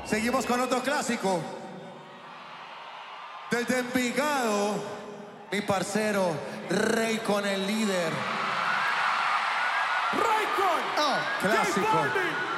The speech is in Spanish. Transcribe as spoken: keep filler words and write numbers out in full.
Seguimos con otro clásico. Desde Envigado, mi parcero, Raycon el líder. Raycon. Oh, clásico. J Balvin.